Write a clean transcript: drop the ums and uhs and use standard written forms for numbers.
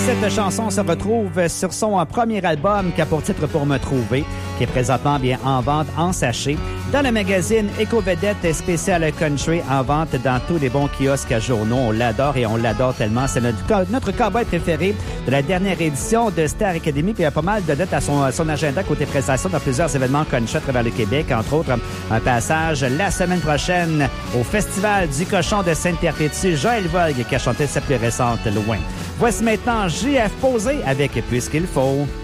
Cette chanson se retrouve sur son premier album qui a pour titre Pour me trouver, qui est présentement bien en vente en sachet dans le magazine Éco-Vedette spécial country, en vente dans tous les bons kiosques à journaux. On l'adore et on l'adore tellement. C'est notre cowboy préféré de la dernière édition de Star Academy. Puis il y a pas mal de dates à son agenda côté prestation dans plusieurs événements country à travers le Québec. Entre autres, un passage la semaine prochaine au Festival du Cochon de Sainte-Perpétue. Joël Vogue qui a chanté sa plus récente Loin. Voici maintenant JF Posé avec Puisqu'il faut.